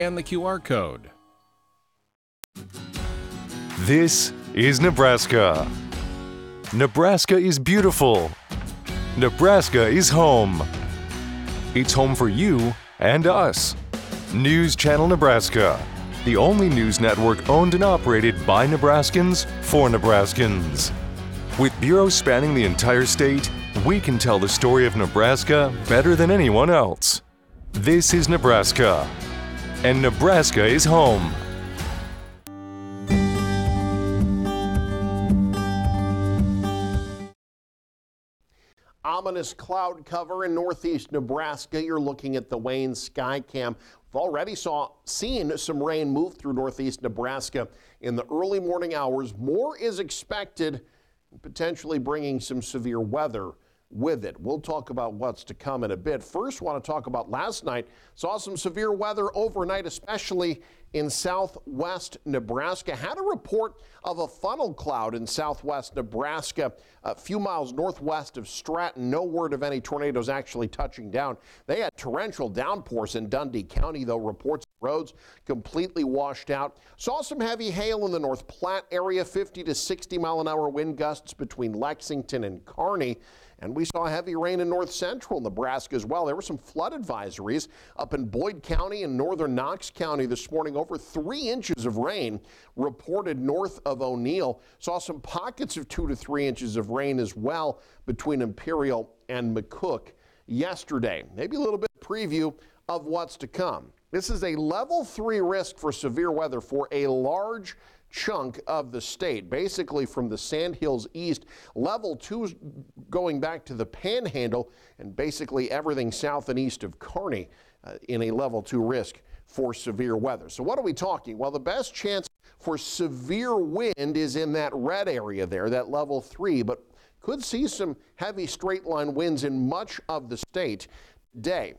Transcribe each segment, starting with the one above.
and the QR code. This is Nebraska. Nebraska is beautiful. Nebraska is home. It's home for you and us. News Channel Nebraska, the only news network owned and operated by Nebraskans for Nebraskans. With bureaus spanning the entire state, we can tell the story of Nebraska better than anyone else. This is Nebraska, and Nebraska is home. Ominous cloud cover in northeast Nebraska. You're looking at the Wayne Skycam. We've already seen some rain move through northeast Nebraska in the early morning hours. More is expected, potentially bringing some severe weather with it. We'll talk about what's to come in a bit. First, want to talk about last night. Saw some severe weather overnight, especially in southwest Nebraska. Had a report of a funnel cloud in southwest Nebraska, a few miles northwest of Stratton. No word of any tornadoes actually touching down. They had torrential downpours in Dundee County, though. Reports of roads completely washed out. Saw some heavy hail in the North Platte area, 50 to 60 mile an hour wind gusts between Lexington and Kearney. And we saw heavy rain in north central Nebraska as well. There were some flood advisories up in Boyd County and northern Knox County this morning. Over 3 inches of rain reported north of O'Neill. Saw some pockets of 2 to 3 inches of rain as well between Imperial and McCook yesterday. Maybe a little bit of preview of what's to come. This is a level 3 risk for severe weather for a large chunk of the state, basically from the Sandhills east. Level 2 is going back to the Panhandle, and basically everything south and east of Kearney in a level 2 risk for severe weather. So what are we talking? Well, the best chance for severe wind is in that red area there, that level 3, but could see some heavy straight line winds in much of the state today.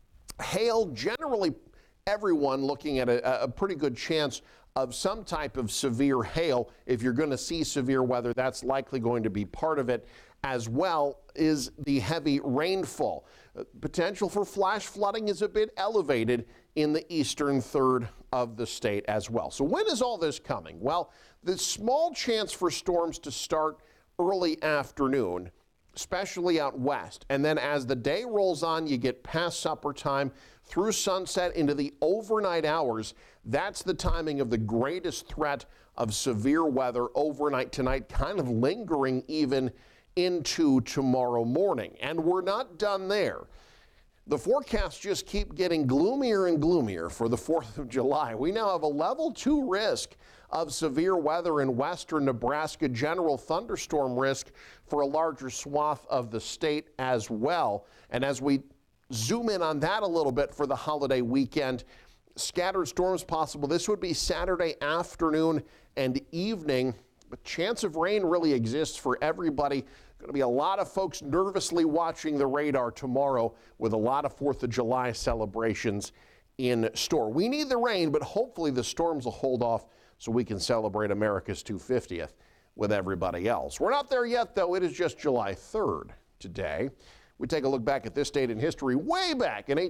Hail, generally everyone looking at a pretty good chance of some type of severe hail. If you're going to see severe weather, that's likely going to be part of it, as well is the heavy rainfall. Potential for flash flooding is a bit elevated in the eastern third of the state as well. So when is all this coming? Well, the small chance for storms to start early afternoon, especially out west. And then as the day rolls on, you get past supper time through sunset into the overnight hours. That's the timing of the greatest threat of severe weather overnight tonight, kind of lingering even into tomorrow morning. And we're not done there. The forecasts just keep getting gloomier and gloomier for the 4th of July. We now have a level 2 risk of severe weather in western Nebraska, general thunderstorm risk for a larger swath of the state as well. And as we zoom in on that a little bit for the holiday weekend, scattered storms possible. This would be Saturday afternoon and evening, but chance of rain really exists for everybody. Going to be a lot of folks nervously watching the radar tomorrow with a lot of 4th of July celebrations in store. We need the rain, but hopefully the storms will hold off so we can celebrate America's 250th with everybody else. We're not there yet, though. It is just July 3rd today. We take a look back at this date in history, way back in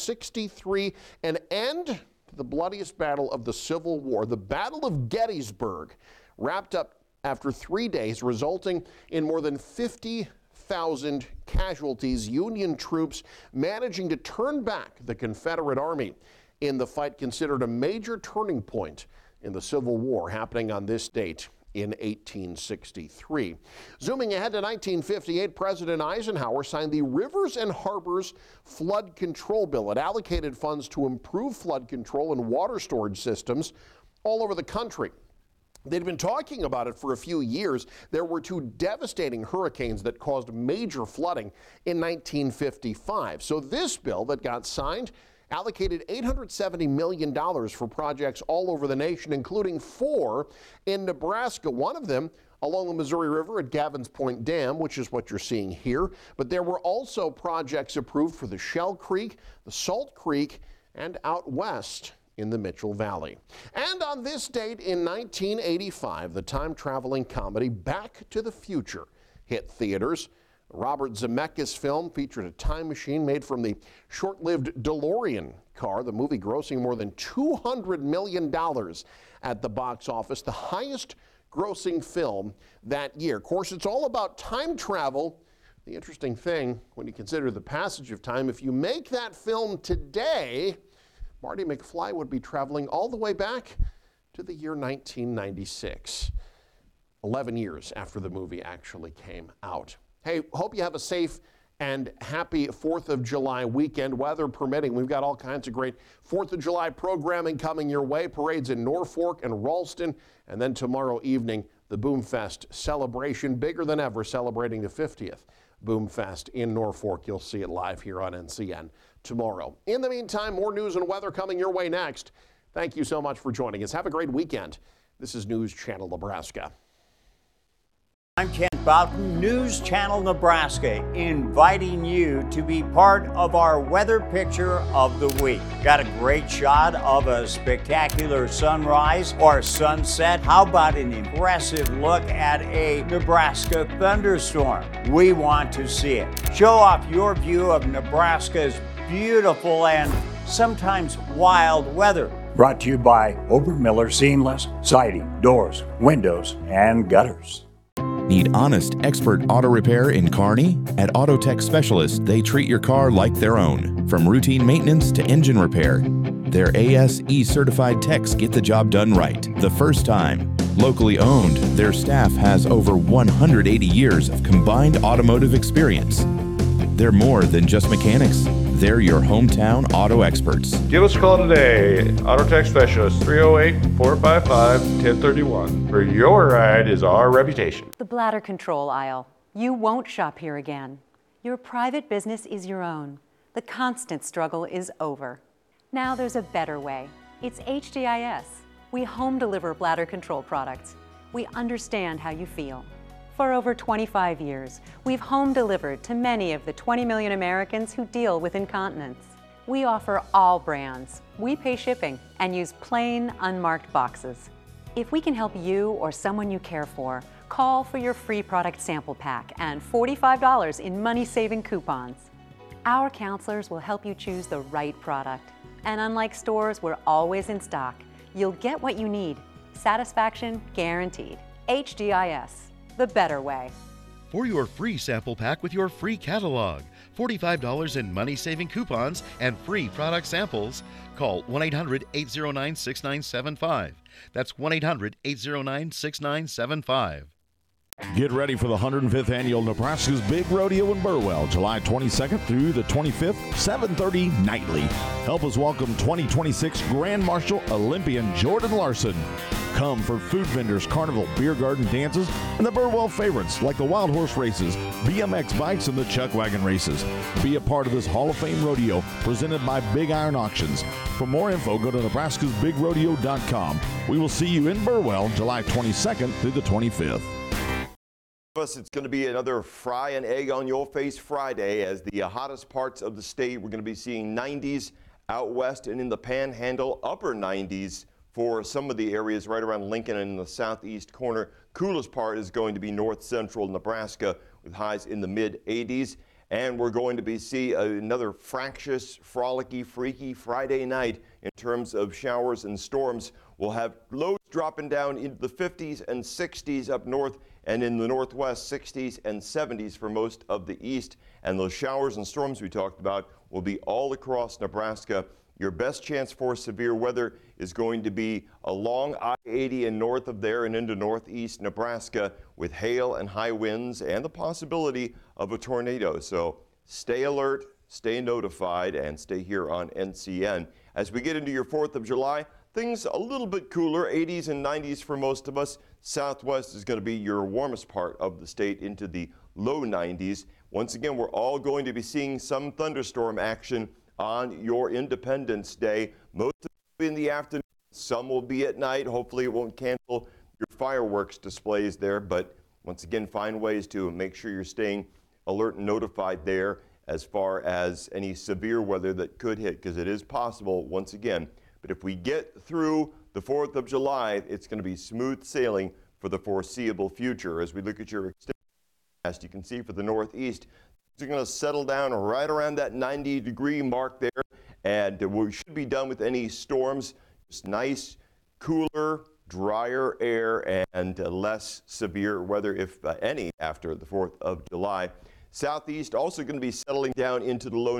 1863, an end to the bloodiest battle of the Civil War. The Battle of Gettysburg wrapped up after 3 days, resulting in more than 50,000 casualties. Union troops managing to turn back the Confederate Army in the fight considered a major turning point in the Civil War, happening on this date in 1863. Zooming ahead to 1958, President Eisenhower signed the Rivers and Harbors Flood Control Bill. It allocated funds to improve flood control and water storage systems all over the country. They'd been talking about it for a few years. There were 2 devastating hurricanes that caused major flooding in 1955. So this bill that got signed allocated $870 million for projects all over the nation, including 4 in Nebraska. One of them along the Missouri River at Gavin's Point Dam, which is what you're seeing here. But there were also projects approved for the Shell Creek, the Salt Creek, and out west in the Mitchell Valley. And on this date in 1985, the time-traveling comedy Back to the Future hit theaters. Robert Zemeckis film featured a time machine made from the short-lived DeLorean car. The movie grossing more than $200 million at the box office, the highest grossing film that year. Of course, it's all about time travel. The interesting thing, when you consider the passage of time, if you make that film today, Marty McFly would be traveling all the way back to the year 1996, 11 years after the movie actually came out. Hey, hope you have a safe and happy 4th of July weekend, weather permitting. We've got all kinds of great 4th of July programming coming your way. Parades in Norfolk and Ralston. And then tomorrow evening, the Boomfest celebration, bigger than ever, celebrating the 50th Boomfest in Norfolk. You'll see it live here on NCN tomorrow. In the meantime, more news and weather coming your way next. Thank you so much for joining us. Have a great weekend. This is News Channel Nebraska. I'm Kent Boughton, News Channel Nebraska, inviting you to be part of our weather picture of the week. Got a great shot of a spectacular sunrise or sunset. How about an impressive look at a Nebraska thunderstorm? We want to see it. Show off your view of Nebraska's beautiful and sometimes wild weather. Brought to you by Obermiller Seamless Siding, Doors, Windows, and Gutters. Need honest, expert auto repair in Kearney? At Auto Tech Specialists, they treat your car like their own. From routine maintenance to engine repair, their ASE certified techs get the job done right the first time. Locally owned, their staff has over 180 years of combined automotive experience. They're more than just mechanics. They're your hometown auto experts. Give us a call today. Auto Tech Specialist, 308-455-1031. For your ride is our reputation. The bladder control aisle. You won't shop here again. Your private business is your own. The constant struggle is over. Now there's a better way. It's HDIS. We home deliver bladder control products. We understand how you feel. For over 25 years, we've home delivered to many of the 20 million Americans who deal with incontinence. We offer all brands. We pay shipping and use plain, unmarked boxes. If we can help you or someone you care for, call for your free product sample pack and $45 in money-saving coupons. Our counselors will help you choose the right product. And unlike stores, we're always in stock. You'll get what you need. Satisfaction guaranteed. HDIS. The better way. For your free sample pack with your free catalog, $45 in money-saving coupons, and free product samples, call 1-800-809-6975. That's 1-800-809-6975. Get ready for the 105th Annual Nebraska's Big Rodeo in Burwell, July 22nd through the 25th, 7:30 nightly. Help us welcome 2026 Grand Marshal Olympian Jordan Larson. Come for food vendors, carnival, beer garden dances, and the Burwell favorites like the Wild Horse races, BMX bikes, and the Chuck Wagon races. Be a part of this Hall of Fame rodeo presented by Big Iron Auctions. For more info, go to nebraskasbigrodeo.com. We will see you in Burwell, July 22nd through the 25th. It's going to be another fry an egg on your face Friday as the hottest parts of the state. We're going to be seeing 90s out west and in the Panhandle, upper 90s for some of the areas right around Lincoln and in the southeast corner. Coolest part is going to be north central Nebraska with highs in the mid 80s. And we're going to be see another fractious, frolicky, freaky Friday night in terms of showers and storms. We'll have lows dropping down into the 50s and 60s up north, and in the northwest, 60s and 70s for most of the east. And those showers and storms we talked about will be all across Nebraska. Your best chance for severe weather is going to be along I-80 and north of there and into northeast Nebraska with hail and high winds and the possibility of a tornado. So stay alert, stay notified, and stay here on NCN. As we get into your 4th of July, things a little bit cooler, 80s and 90s for most of us. Southwest is going to be your warmest part of the state into the low 90s. Once again, we're all going to be seeing some thunderstorm action on your Independence Day. Most of it will be in the afternoon. Some will be at night. Hopefully it won't cancel your fireworks displays there. But once again, find ways to make sure you're staying alert and notified there as far as any severe weather that could hit, because it is possible once again. But if we get through the 4th of July, it's going to be smooth sailing for the foreseeable future. As we look at your extended As you can see for the northeast, it's going to settle down right around that 90-degree mark there, and we should be done with any storms. Just nice, cooler, drier air and less severe weather, if any, after the 4th of July. Southeast also going to be settling down into the low